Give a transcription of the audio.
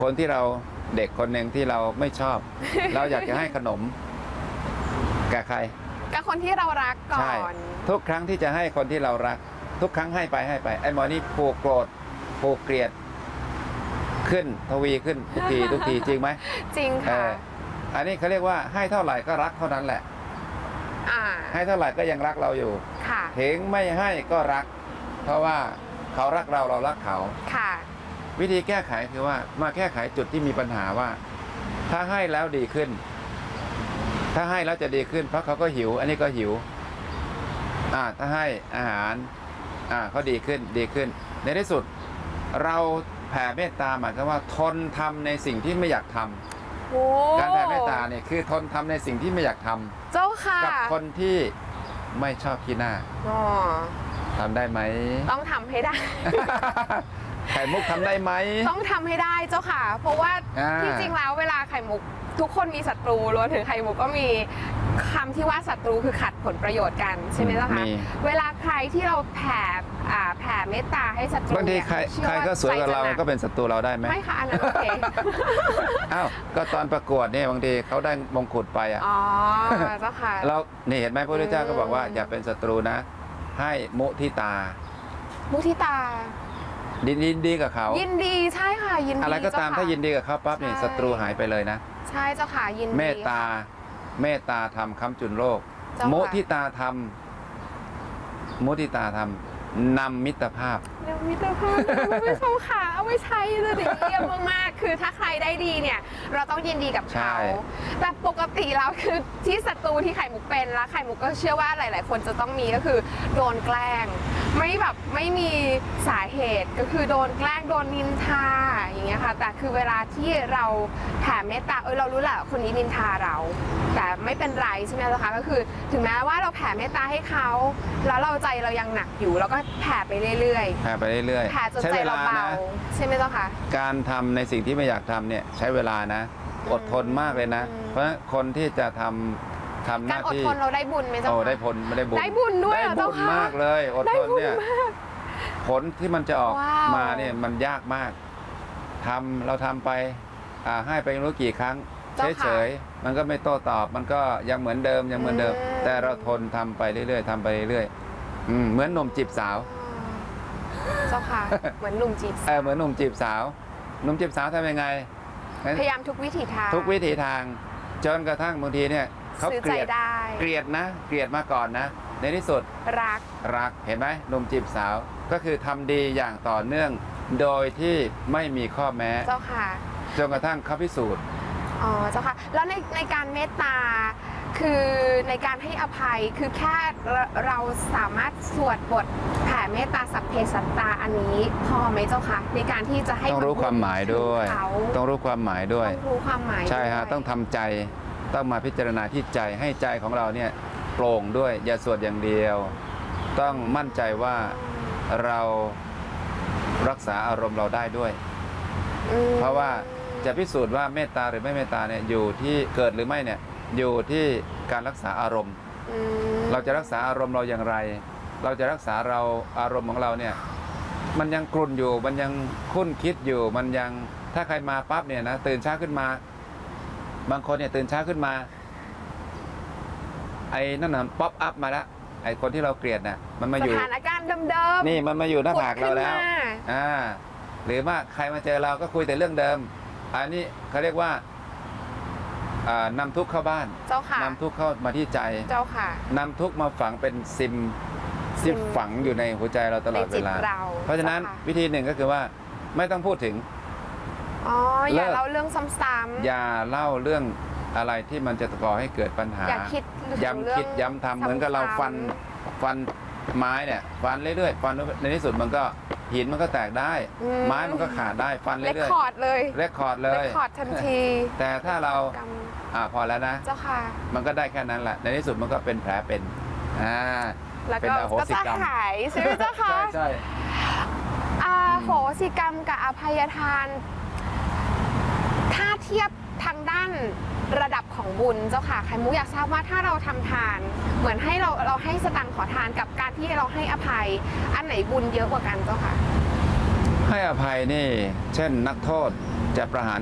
คนที่เราเด็กคนหนึ่งที่เราไม่ชอบ เราอยากจะให้ขนมแก่ใครกับคนที่เรารักก่อนทุกครั้งที่จะให้คนที่เรารักทุกครั้งให้ไปไอ้หมอนี่ผูกโกรธผูกเกลียดขึ้นทวีขึ้นทุกทีจริงไหมจริงค่ะอันนี้เขาเรียกว่าให้เท่าไหร่ก็รักเท่านั้นแหละให้เท่าไหร่ก็ยังรักเราอยู่ถึงไม่ให้ก็รักเพราะว่าเขารักเรารักเขาวิธีแก้ไขคือว่ามาแก้ไขจุดที่มีปัญหาว่าถ้าให้แล้วดีขึ้นถ้าให้แล้วจะดีขึ้นเพราะเขาก็หิวอันนี้ก็หิวถ้าให้อาหารเขาดีขึ้นในที่สุดเราแผ่เมตตาหมายความว่าทนทำในสิ่งที่ไม่อยากทำการแผ่เมตตาเนี่ยคือทนทำในสิ่งที่ไม่อยากทำเจ้าค่ะกับคนที่ไม่ชอบขี้หน้าทำได้ไหมต้องทำให้ได้ไข่มุกทำได้ไหมต้องทำให้ได้เจ้าค่ะเพราะว่าที่จริงแล้วเวลาไข่มุกทุกคนมีศัตรูรวมถึงไข่มุกก็มีคำที่ว่าศัตรูคือขัดผลประโยชน์กันใช่ไหมล่ะคะเวลาใครที่เราแผ่เมตตาให้ศัตรูบางทีใครก็สวยกับเราก็เป็นศัตรูเราได้ไหมไม่ค่ะอันนั้นโอเคก็ตอนประกวดเนี่ยบางทีเขาได้มงกุฎไปเจ้าค่ะเรานี่เห็นไหมพระพุทธเจ้าก็บอกว่าอย่าเป็นศัตรูนะให้มุทิตายินดีกับเขายินดีใช่ค่ะยินดีอะไรก็ตามถ้ายินดีกับเขาปั๊บเนี่ยศัตรูหายไปเลยนะใช่เจ้าค่ะยินดีเมตตาธรรมค้ำจุนโลกมุทิตาธรรมนำมิตรภาพไม่ชมค่ะเอาไว้ใช้จะดีเยี่ยมมากๆคือถ้าใครได้ดีเนี่ยเราต้องยินดีกับเขาแต่ปกติแล้วคือที่ศัตรูที่ไข่มุกเป็นแล้วไข่มุกก็เชื่อว่าหลายๆคนจะต้องมีก็คือโดนแกล้งไม่มีสาเหตุก็คือโดนแกล้งโดนนินทาอย่างเงี้ยค่ะแต่คือเวลาที่เราแผ่เมตตาเรารู้แหละคนนี้นินทาเราแต่ไม่เป็นไรใช่ไหมล่ะคะก็คือถึงแม้ว่าเราแผ่เมตตาให้เขาแล้วเราใจเรายังหนักอยู่แล้วก็แผ่ไปเรื่อยๆแผ่จนใจเราเบาใช่ไหมเจ้าคะการทำในสิ่งที่ไม่อยากทำเนี่ยใช้เวลานะอดทนมากเลยนะเพราะคนที่จะทำหน้าที่การอดทนเราได้บุญไหมเจ้าคะได้บุญด้วยได้บุญมากเลยอดทนเนี่ยผลที่มันจะออกมาเนี่ยมันยากมากเราทำไปให้ไปรู้กี่ครั้งเฉยๆมันก็ไม่โต้ตอบมันก็ยังเหมือนเดิมแต่เราทนทำไปเรื่อยๆเหมือนหนุ่มจีบสาวเจ้าค่ะเหมือนหนุ่มจีบเหมือนหนุ่มจีบสาวทำยังไงพยายามทุกวิถีทางจนกระทั่งบางทีเนี่ยเขาเกลียดมาก่อนนะในที่สุดรักเห็นไหมหนุ่มจีบสาวก็คือทำดีอย่างต่อเนื่องโดยที่ไม่มีข้อแม้เจ้าค่ะจนกระทั่งเขาพิสูจน์เจ้าค่ะแล้วในการเมตตาคือในการให้อภัยคือแค่เราสามารถสวดบทแผ่เมตตาสัพเพสัตตาอันนี้พอไหมเจ้าค่ะในการที่จะให้ต้องรู้ความหมายด้วยใช่ฮะต้องทำใจต้องมาพิจารณาที่ใจให้ใจของเราเนี่ยโปร่งด้วยอย่าสวดอย่างเดียวต้องมั่นใจว่าเรารักษาอารมณ์เราได้ด้วยเพราะว่าจะพิสูจน์ว่าเมตตาหรือไม่เมตตาเนี่ยอยู่ที่เกิดหรือไม่เนี่ยอยู่ที่การรักษาอารมณ์เราจะรักษาอารมณ์เราอย่างไรเราจะรักษาอารมณ์ของเราเนี่ยมันยังกลุ่นอยู่มันยังคุ้นคิดอยู่มันยังถ้าใครมาปั๊บเนี่ยนะตื่นเช้าขึ้นมาบางคนเนี่ยตื่นเช้าขึ้นมาไอ้นั่นน่ะป๊อปอัพมาแล้วไอ้คนที่เราเกลียดน่ะมันมาอยู่สถานการณ์เดิมนี่มันมาอยู่หน้าผากเราแล้วหรือว่าใครมาเจอเราก็คุยแต่เรื่องเดิมอันนี้เขาเรียกว่านำทุกข์เข้าบ้านนำทุกข์เข้ามาที่ใจเจ้าค่ะนำทุกข์มาฝังเป็นซิมฝังอยู่ในหัวใจเราตลอดเวลาเพราะฉะนั้นวิธีหนึ่งก็คือว่าไม่ต้องพูดถึงอย่าเล่าเรื่องซ้ำๆอย่าเล่าเรื่องอะไรที่มันจะก่อให้เกิดปัญหาย้ำคิดย้ำทำเหมือนกับเราฟันไม้เนี่ยฟันเรื่อยๆฟันในที่สุดมันก็หินมันก็แตกได้ไม้มันก็ขาดได้ฟันเรื่อยๆเรคคอร์ดเลยทันทีแต่ถ้าเราพอแล้วนะเจ้าค่ะมันก็ได้แค่นั้นแหละในที่สุดมันก็เป็นแผลเป็นแล้วก็จะหายใช่ไหมเจ้าค่ะใช่โหสิกรรมกับอภัยทานถ้าเทียบทางด้านระดับของบุญเจ้าค่ะไข่มุกอยากทราบว่าถ้าเราทำทานเหมือนให้เราให้สตังค์ขอทานกับการที่เราให้อภัยอันไหนบุญเยอะกว่ากันเจ้าค่ะให้อภัยนี่ เช่นนักโทษจะประหาร